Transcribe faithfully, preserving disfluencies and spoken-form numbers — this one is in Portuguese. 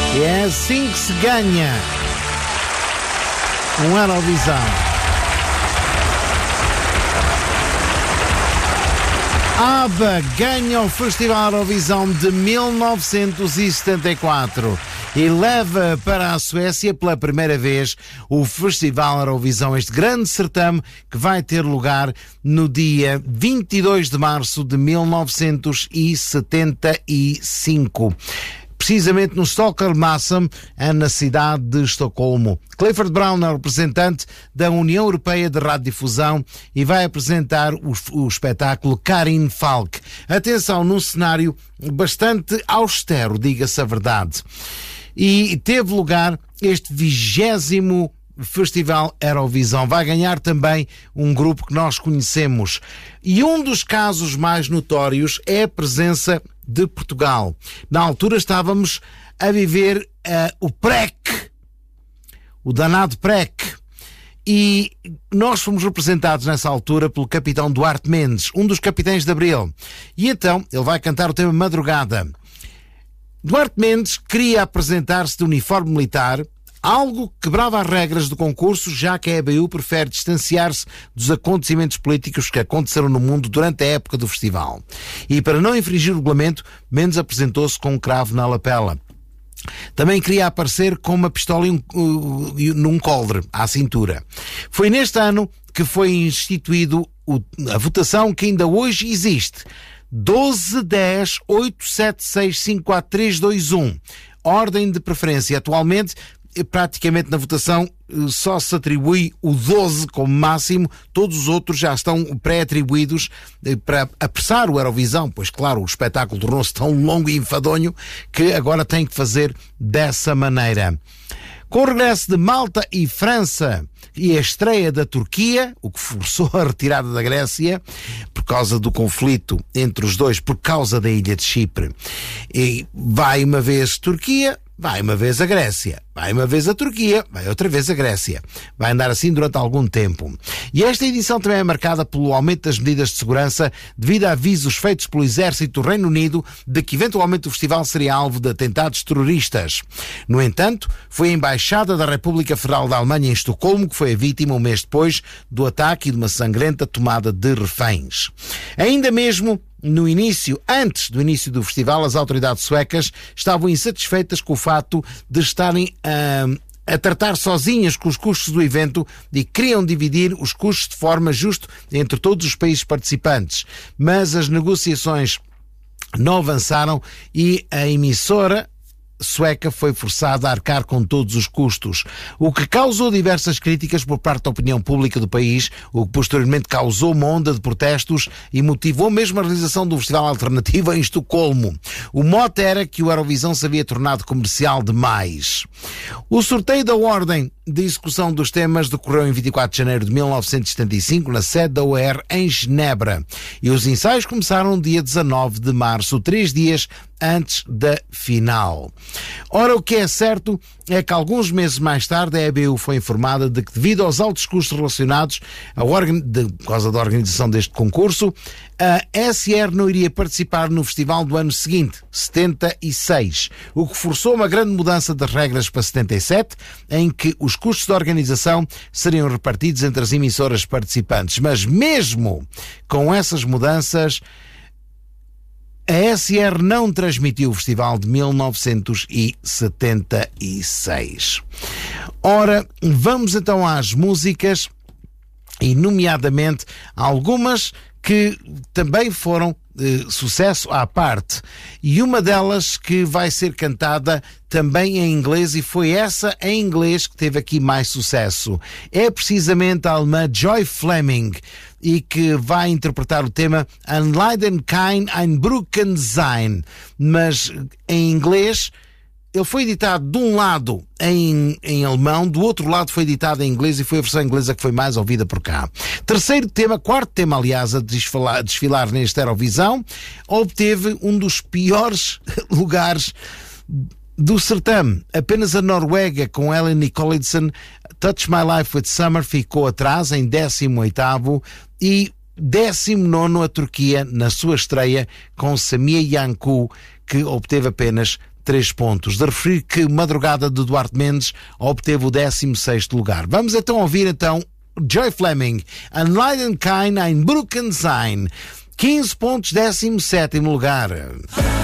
E é assim que se ganha um Eurovisão. ABBA ganha o Festival Eurovisão de mil novecentos e setenta e quatro e leva para a Suécia pela primeira vez o Festival Eurovisão, este grande certame que vai ter lugar no dia vinte e dois de março de mil novecentos e setenta e cinco. Precisamente no Stockholm-Massam, na cidade de Estocolmo. Clifford Brown é o representante da União Europeia de Radiodifusão e vai apresentar o, o espetáculo Karin Falk. Atenção, num cenário bastante austero, diga-se a verdade. E teve lugar este vigésimo Festival Eurovisão. Vai ganhar também um grupo que nós conhecemos. E um dos casos mais notórios é a presença de Portugal. Na altura estávamos a viver uh, o P R E C, o danado P R E C. E nós fomos representados nessa altura pelo capitão Duarte Mendes, um dos capitães de Abril. E então ele vai cantar o tema Madrugada. Duarte Mendes queria apresentar-se de uniforme militar, algo que quebrava as regras do concurso, já que a E B U prefere distanciar-se dos acontecimentos políticos que aconteceram no mundo durante a época do festival. E para não infringir o regulamento, Mendes apresentou-se com um cravo na lapela. Também queria aparecer com uma pistola e um, uh, num coldre à cintura. Foi neste ano que foi instituído o, a votação que ainda hoje existe. doze, dez, oito, sete, seis, cinco, quatro, três, dois, um. Ordem de preferência. Atualmente, praticamente na votação só se atribui o doze como máximo, todos os outros já estão pré-atribuídos para apressar o Eurovisão, pois claro, o espetáculo tornou-se tão longo e enfadonho que agora tem que fazer dessa maneira. Com o regresso de Malta e França e a estreia da Turquia, o que forçou a retirada da Grécia, por causa do conflito entre os dois, por causa da ilha de Chipre. E vai uma vez Turquia, vai uma vez a Grécia, vai uma vez a Turquia, vai outra vez a Grécia. Vai andar assim durante algum tempo. E esta edição também é marcada pelo aumento das medidas de segurança devido a avisos feitos pelo Exército do Reino Unido de que eventualmente o festival seria alvo de atentados terroristas. No entanto, foi a Embaixada da República Federal da Alemanha em Estocolmo que foi a vítima um mês depois do ataque e de uma sangrenta tomada de reféns. Ainda mesmo no início, antes do início do festival, as autoridades suecas estavam insatisfeitas com o fato de estarem a, a tratar sozinhas com os custos do evento e queriam dividir os custos de forma justa entre todos os países participantes. Mas as negociações não avançaram e a emissora sueca foi forçada a arcar com todos os custos, o que causou diversas críticas por parte da opinião pública do país, o que posteriormente causou uma onda de protestos e motivou mesmo a realização do festival alternativo em Estocolmo. O mote era que o Eurovisão se havia tornado comercial demais. O sorteio da ordem de execução dos temas decorreu em vinte e quatro de janeiro de mil novecentos e setenta e cinco na sede da O E R em Genebra e os ensaios começaram no dia dezanove de março, três dias antes da final. Ora, o que é certo é que alguns meses mais tarde a E B U foi informada de que, devido aos altos custos relacionados a organ... de... por causa da organização deste concurso, a S R não iria participar no festival do ano seguinte, setenta e seis, o que forçou uma grande mudança das regras para setenta e sete, em que os custos de organização seriam repartidos entre as emissoras participantes. Mas mesmo com essas mudanças, a S R não transmitiu o festival de mil novecentos e setenta e seis. Ora, vamos então às músicas, e nomeadamente algumas que também foram eh, sucesso à parte. E uma delas que vai ser cantada também em inglês, e foi essa em inglês que teve aqui mais sucesso. É precisamente a alemã Joy Fleming, e que vai interpretar o tema An Leiden kein Einbrücken sein. Mas em inglês, ele foi editado de um lado em, em alemão, do outro lado foi editado em inglês, e foi a versão inglesa que foi mais ouvida por cá. Terceiro tema, quarto tema, aliás, a desfilar, desfilar nesta Eurovisão, obteve um dos piores lugares do certame. Apenas a Noruega, com Ellen Nicolaisen, Touch My Life with Summer, ficou atrás em décimo oitavo, e décimo nono a Turquia na sua estreia com Samia Yanku, que obteve apenas três pontos. De referir que Madrugada de Duarte Mendes obteve o décimo sexto lugar. Vamos então ouvir então Joy Fleming, An Leiden kein Einbrucken sein. quinze pontos, décimo sétimo lugar.